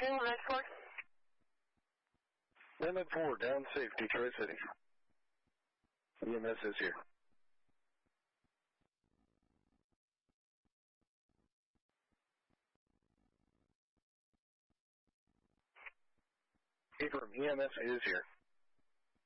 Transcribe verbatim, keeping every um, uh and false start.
two, red four. Limit four, down safe, Detroit City. E M S is here. Abram, E M S is here.